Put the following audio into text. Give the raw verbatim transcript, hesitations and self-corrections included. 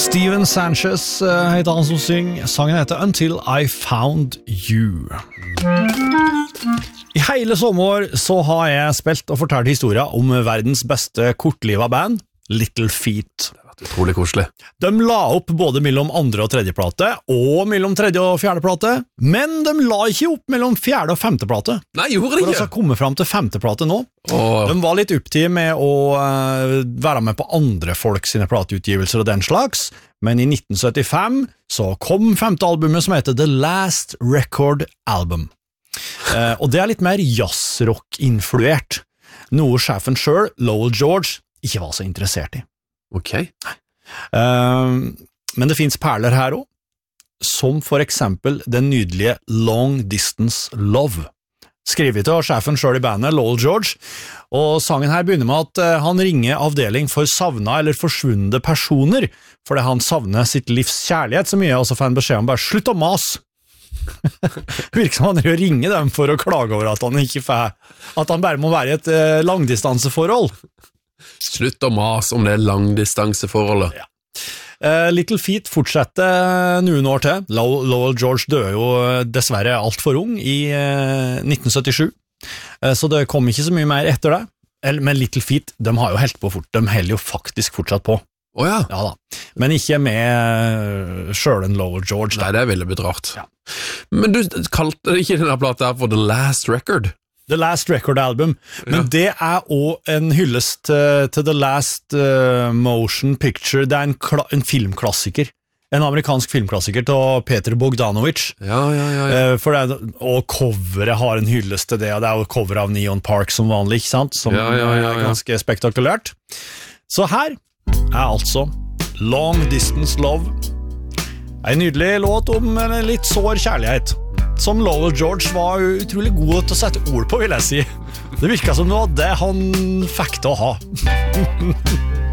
Steven Sanchez heter han som synger. Sangen heter Until I Found You. I hele sommer så har jeg spilt og fortalt historier om verdens beste kortliva band, Little Feat. Utrolig koselig. De la opp både mellom andre og tredje plate, og mellom tredje og fjerde plate, men de la ikke opp mellom fjerde og femte plate. Nei, gjorde For det å ikke? så komme frem til femte plate nå. Åh. De var litt opptatt med å uh, være med på andre folk sine plateutgivelser og den slags, men i nitten syttifem så kom femte albumet som heter The Last Record Album. Uh, og det er litt mer jazzrock-influert, noe sjefen selv, Lowell George, ikke var så interessert i. Ok. Uh, men det finnes perler her også, som for eksempel den nydelige Long Distance Love, skrevet av sjefen selv i bandet, Lowell George, og sangen her begynner med at uh, han ringer avdeling for savna eller forsvunne personer, fordi han savner sitt livs kjærlighet så mye, og så får han beskjed om bare slutt å mas. Virker som han ringer dem for å klage over at han ikke får, at han bare må være i et uh, langdistanseforhold. Slutt å mas om det langdistanseforholdet. Ja. Uh, Little Feat fortsetter noen år til. Low, Lowell George døde jo dessverre alt for ung i uh, nitten syttisju, uh, så det kom ikke så mye mer etter det. Men Little Feat, de har jo helt på fort, de holder jo faktisk fortsatt på. Åh oh, ja. Ja da, men ikke med selv en Lowell George. Da. Nei, det ville blitt rart. Ja. Men du kalte ikke denne plata her for The Last Record? The Last Record Album, men Ja. det er også en hyllest til, til The Last uh, Motion Picture. Det er en, kla- en filmklassiker, en amerikansk filmklassiker til Peter Bogdanovich. Ja, ja, ja, ja. Uh, for det er, og coveret har en hyllest til det, og det er jo cover av Neon Park som vanlig, ikke sant? Som Ja, ja, ja, ja. er ganske spektakulært. Så her er altså Long Distance Love, en nydelig låt om en litt sår kjærlighet, som Lowell George var utrolig god til å sette ord på, vil jeg si. Det virket som det var det han fikk til å ha.